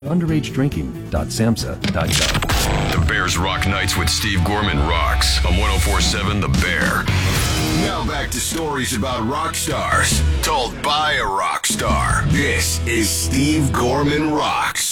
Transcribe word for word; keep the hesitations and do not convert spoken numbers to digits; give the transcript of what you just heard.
underage drinking dot samhsa dot gov. The Bears Rock Nights with Steve Gorman rocks on one oh four point seven The Bear. Now back to stories about rock stars told by a rock star. This is Steve Gorman Rocks.